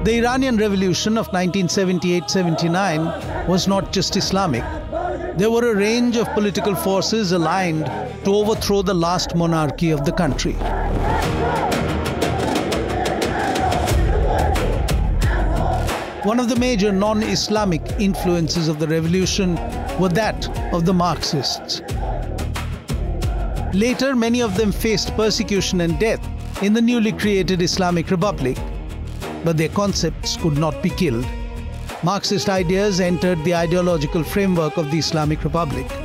The Iranian Revolution of 1978-79 was not just Islamic. There were a range of political forces aligned to overthrow the last monarchy of the country. One of the major non-Islamic influences of the revolution were that of the Marxists. Later, many of them faced persecution and death in the newly created Islamic Republic, but their concepts could not be killed. Marxist ideas entered the ideological framework of the Islamic Republic.